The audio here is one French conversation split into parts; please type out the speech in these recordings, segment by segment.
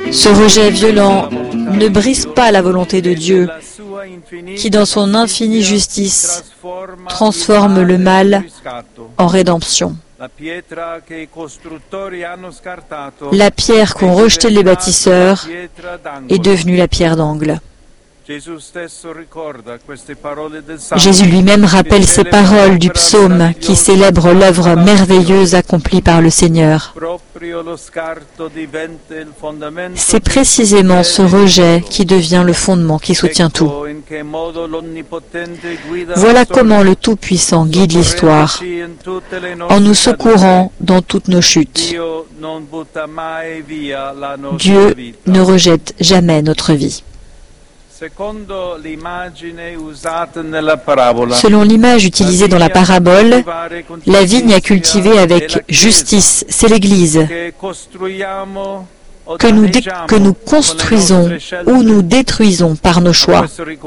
Ce rejet violent ne brise pas la volonté de Dieu, qui dans son infinie justice transforme le mal en rédemption. La pierre qu'ont rejetée les bâtisseurs est devenue la pierre d'angle. Jésus lui-même rappelle ces paroles du psaume qui célèbre l'œuvre merveilleuse accomplie par le Seigneur. C'est précisément ce rejet qui devient le fondement qui soutient tout. Voilà comment le Tout-Puissant guide l'histoire, en nous secourant dans toutes nos chutes. Dieu ne rejette jamais notre vie. Selon l'image utilisée dans la parabole, la vigne à cultiver avec justice, c'est l'Église, que nous construisons ou nous détruisons par nos choix.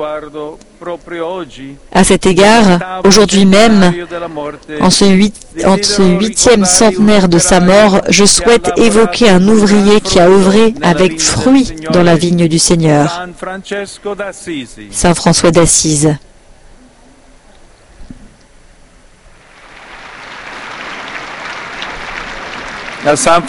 À cet égard, aujourd'hui même, en ce huitième centenaire de sa mort, je souhaite évoquer un ouvrier qui a œuvré avec fruit dans la vigne du Seigneur, Saint François d'Assise. À Saint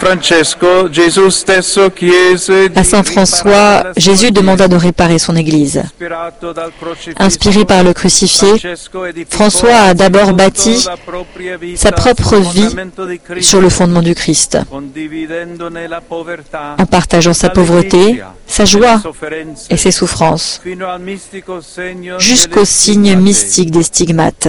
François, Jésus demanda de réparer son Église. Inspiré par le crucifié, François a d'abord bâti sa propre vie sur le fondement du Christ, en partageant sa pauvreté, sa joie et ses souffrances, jusqu'au signe mystique des stigmates.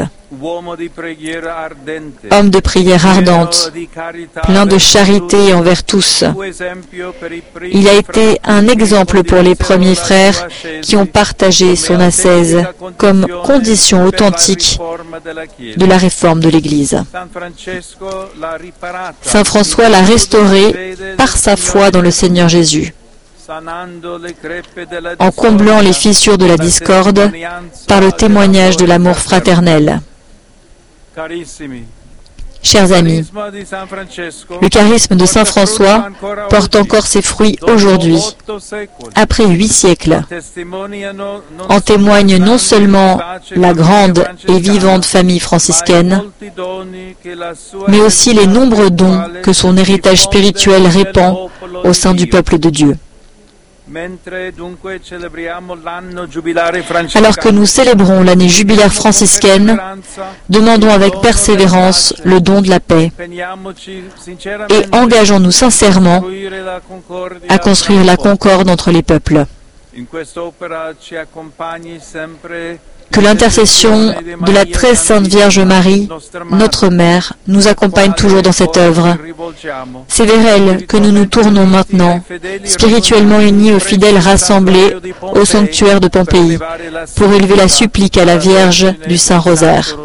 Homme de prière ardente, plein de charité envers tous. Il a été un exemple pour les premiers frères qui ont partagé son ascèse comme condition authentique de la réforme de l'Église. Saint François l'a restauré par sa foi dans le Seigneur Jésus, en comblant les fissures de la discorde par le témoignage de l'amour fraternel. Chers amis, le charisme de Saint François porte encore ses fruits aujourd'hui, après 8 siècles. En témoigne non seulement la grande et vivante famille franciscaine, mais aussi les nombreux dons que son héritage spirituel répand au sein du peuple de Dieu. Alors que nous célébrons l'année jubilaire franciscaine, demandons avec persévérance le don de la paix et engageons-nous sincèrement à construire la concorde entre les peuples. Que l'intercession de la très sainte Vierge Marie, notre Mère, nous accompagne toujours dans cette œuvre. C'est vers elle que nous nous tournons maintenant, spirituellement unis aux fidèles rassemblés au sanctuaire de Pompéi, pour élever la supplique à la Vierge du Saint-Rosaire.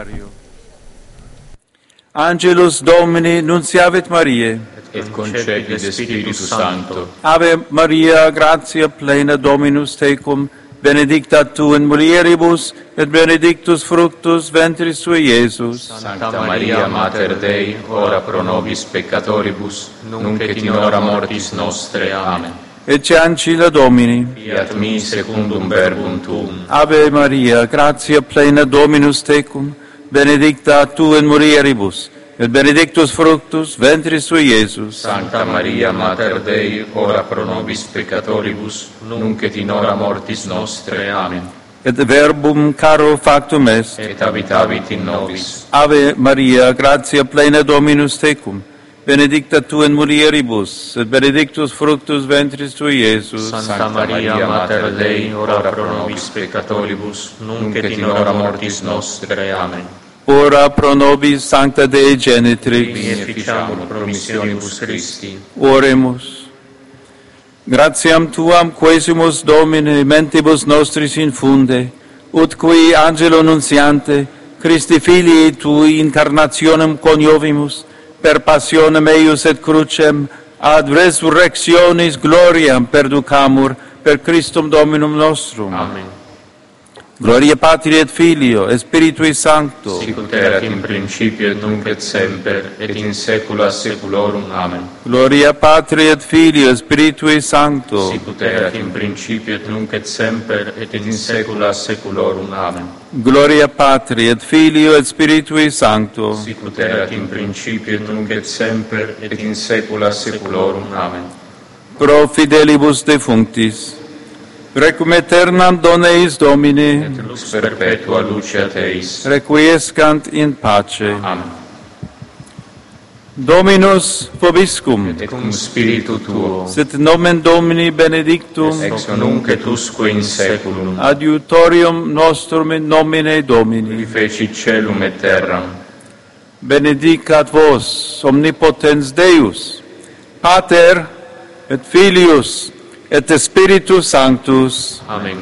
Angelus Domini nunciavit Mariae, et concepit de Spiritus Sancto. Ave Maria, gratia plena Dominus tecum, benedicta tu in mulieribus, et benedictus fructus ventris tui, Iesus. Sancta Maria, Mater Dei, ora pro nobis peccatoribus, nunc et in hora mortis nostre. Amen. Ecce ancilla Domini. Fiat mi secundum verbum tuum. Ave Maria, gratia plena Dominus tecum, benedicta tu in mulieribus, et benedictus fructus ventris tui, Iesus. Sancta Maria, Mater Dei, ora pro nobis peccatoribus, nunc et in hora mortis nostre. Amen. Et verbum caro factum est, Et habitavit in nobis. Ave Maria, gratia plena Dominus tecum, benedicta tu in mulieribus, et benedictus fructus ventris tui, Iesus. Sancta Maria, Mater Dei, ora pro nobis peccatoribus, nunc et in hora mortis nostre. Amen. Ora pro nobis Sancta Dei Genitrix, Vini efficiamur promissionibus Christi. Oremus. Gratiam Tuam quesimus Domine mentibus nostris infunde, ut qui angelo nunciante, Christi Filii Tui incarnationem coniovimus, per passionem eius et crucem, ad resurrectionis gloriam perducamur, per Christum Dominum nostrum. Amen. Gloria Patri et Filio et Spiritui Sancto. Sicut erat in principio et nunc et semper et in saecula saeculorum. Amen. Gloria Patri et Filio et Spiritui Sancto. Sicut erat in principio et nunc et semper et in saecula saeculorum. Amen. Gloria Patri et Filio et Spiritui Sancto. Sicut erat in principio et nunc et semper et in saecula saeculorum. Amen. Pro fidelibus defunctis, requiem aeternam dona eis Domini, Et lux perpetua luceat eis. requiescant in pace. Amen. Dominus vobiscum, Et cum spiritu tuo, sit nomen Domini benedictum, ex nunc et usque in saeculum, adiutorium nostrum in nomine qui Domini. fecit celum et terram. Benedicat vos, omnipotens Deus, Pater et Filius et Spiritus Sanctus. Amen.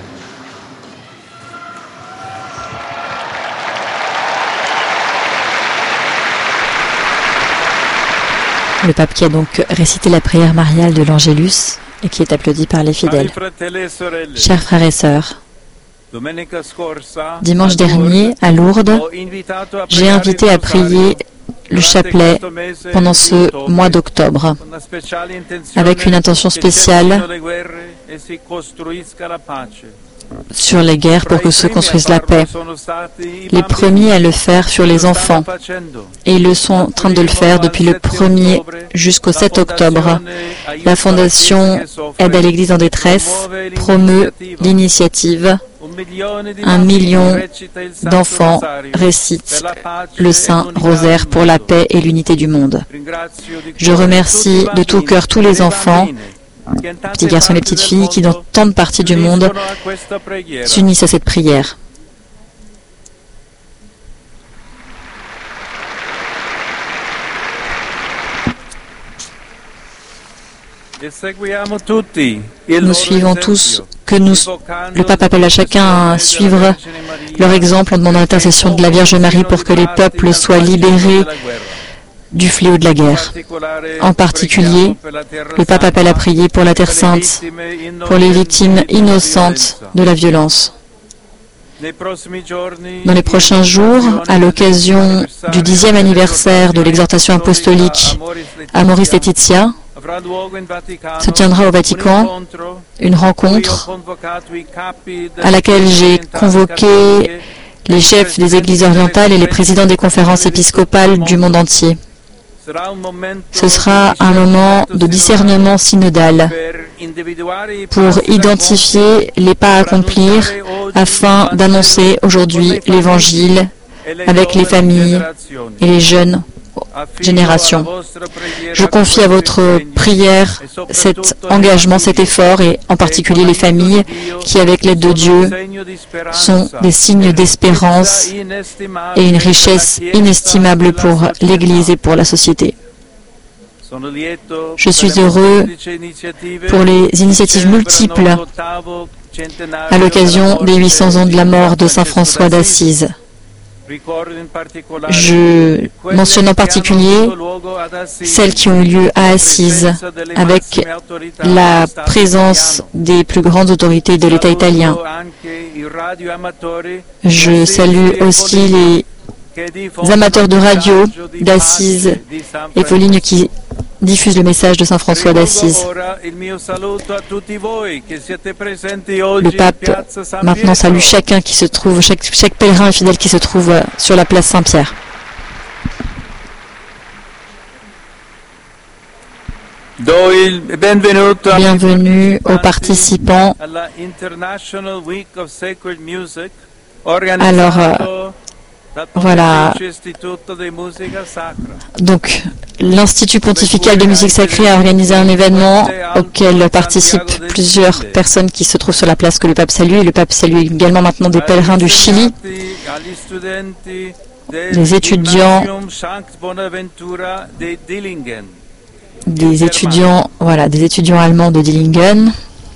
Le pape qui a donc récité la prière mariale de l'Angélus et qui est applaudi par les fidèles. Chers frères et sœurs, dimanche dernier, à Lourdes, j'ai invité à prier le chapelet pendant ce mois d'octobre, avec une intention spéciale sur les guerres pour que se construise la paix. Les premiers à le faire furent les enfants, et ils sont en train de le faire depuis le 1er jusqu'au 7 octobre. La Fondation Aide à l'Église en détresse promeut l'initiative. 1 million d'enfants récitent le Saint Rosaire pour la paix et l'unité du monde. Je remercie de tout cœur tous les enfants, petits garçons et petites filles, qui dans tant de parties du monde s'unissent à cette prière. Nous suivons tous, le pape appelle à chacun à suivre leur exemple en demandant l'intercession de la Vierge Marie pour que les peuples soient libérés du fléau de la guerre. En particulier, le pape appelle à prier pour la Terre Sainte, pour les victimes innocentes de la violence. Dans les prochains jours, à l'occasion du 10e anniversaire de l'exhortation apostolique Amoris Laetitia, se tiendra au Vatican une rencontre à laquelle j'ai convoqué les chefs des églises orientales et les présidents des conférences épiscopales du monde entier. Ce sera un moment de discernement synodal pour identifier les pas à accomplir afin d'annoncer aujourd'hui l'Évangile avec les familles et les jeunes générations. Je confie à votre prière cet engagement, cet effort, et en particulier les familles qui, avec l'aide de Dieu, sont des signes d'espérance et une richesse inestimable pour l'Église et pour la société. Je suis heureux pour les initiatives multiples à l'occasion des 800 ans de la mort de Saint François d'Assise. Je mentionne en particulier celles qui ont eu lieu à Assise, avec la présence des plus grandes autorités de l'État italien. Je salue aussi les amateurs de radio d'Assise et Foligno qui diffusent le message de Saint François d'Assise. Le pape maintenant salue chacun qui se trouve, chaque pèlerin et fidèle qui se trouve sur la place Saint-Pierre. Bienvenue aux participants. Alors, voilà. Donc, l'Institut pontifical de musique sacrée a organisé un événement auquel participent plusieurs personnes qui se trouvent sur la place que le pape salue. Et le pape salue également maintenant des pèlerins du Chili, des étudiants, des étudiants allemands de Dillingen.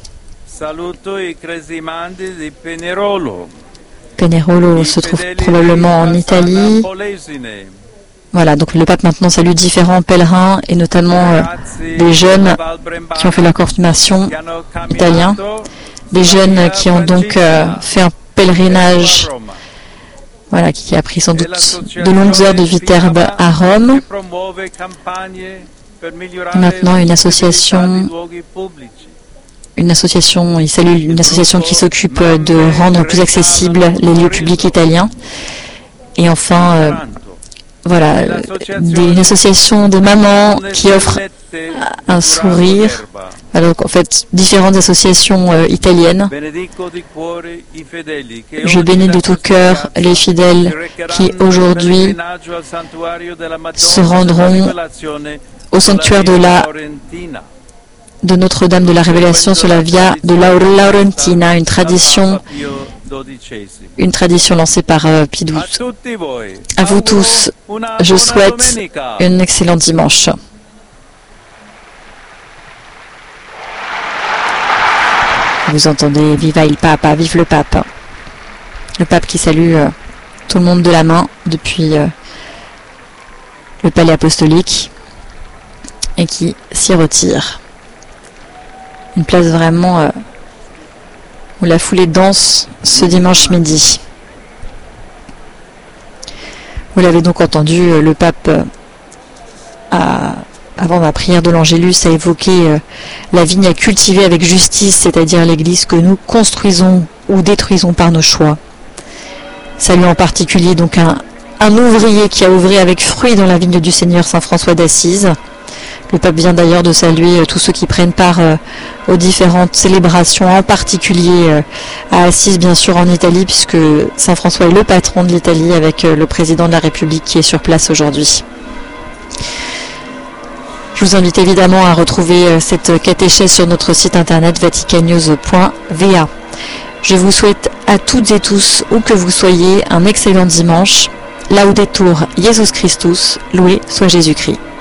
Pinerolo se trouve probablement en Italie. Voilà, donc le pape maintenant salue différents pèlerins et notamment des jeunes qui ont fait leur confirmation italien, des jeunes qui ont donc fait un pèlerinage, voilà, qui a pris sans doute de longues heures de Viterbe à Rome. Maintenant, une association, il salue une association qui s'occupe de rendre plus accessibles les lieux publics italiens. Et enfin, voilà, une association de mamans qui offre un sourire. Alors en fait, différentes associations italiennes. Je bénis de tout cœur les fidèles qui aujourd'hui se rendront au sanctuaire de Notre-Dame de la Révélation sur la Via de Laurentina, une tradition lancée par Pie XII. À vous tous, je souhaite un excellent dimanche. Vous entendez Viva il Papa, vive le pape. Le pape qui salue tout le monde de la main depuis le palais apostolique et qui s'y retire. Une place vraiment où la foulée danse ce dimanche midi. Vous l'avez donc entendu, le pape avant ma prière de l'Angélus, a évoqué la vigne à cultiver avec justice, c'est-à-dire l'Église que nous construisons ou détruisons par nos choix. Salut en particulier donc un ouvrier qui a œuvré avec fruit dans la vigne du Seigneur, Saint François d'Assise. Le pape vient d'ailleurs de saluer tous ceux qui prennent part aux différentes célébrations, en particulier à Assise, bien sûr, en Italie, puisque Saint François est le patron de l'Italie avec le président de la République qui est sur place aujourd'hui. Je vous invite évidemment à retrouver cette catéchèse sur notre site internet vaticannews.va. Je vous souhaite à toutes et tous, où que vous soyez, un excellent dimanche. Laudetur Jesus Christus, loué soit Jésus-Christ.